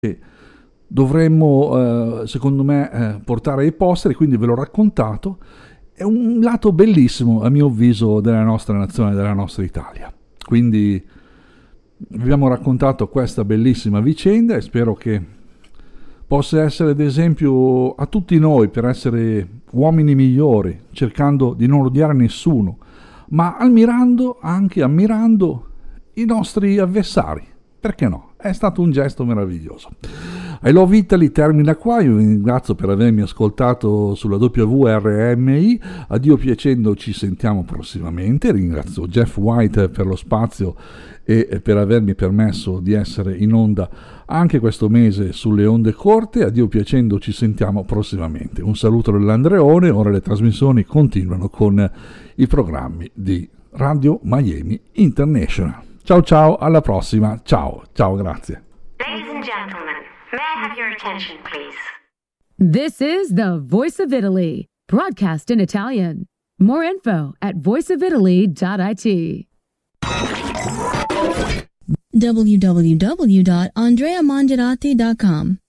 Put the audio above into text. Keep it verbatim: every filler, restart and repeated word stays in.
che dovremmo, eh, secondo me, eh, portare ai posteri, quindi ve l'ho raccontato. È un lato bellissimo, a mio avviso, della nostra nazione, della nostra Italia. Quindi vi abbiamo raccontato questa bellissima vicenda e spero che possa essere d'esempio a tutti noi per essere uomini migliori, cercando di non odiare nessuno, ma ammirando, anche ammirando i nostri avversari. Perché no? È stato un gesto meraviglioso. I Love Italy termina qua, io vi ringrazio per avermi ascoltato sulla W R M I, a Dio piacendo ci sentiamo prossimamente, ringrazio Jeff White per lo spazio e per avermi permesso di essere in onda anche questo mese sulle onde corte, a Dio piacendo ci sentiamo prossimamente. Un saluto dell'Andreone, ora le trasmissioni continuano con i programmi di Radio Miami International. Ciao ciao, alla prossima, ciao, ciao, grazie. Ladies and gentlemen, may I have your attention, please? This is the Voice of Italy, broadcast in Italian. More info at voice of italy dot it. w w w dot andrea mangiarati dot com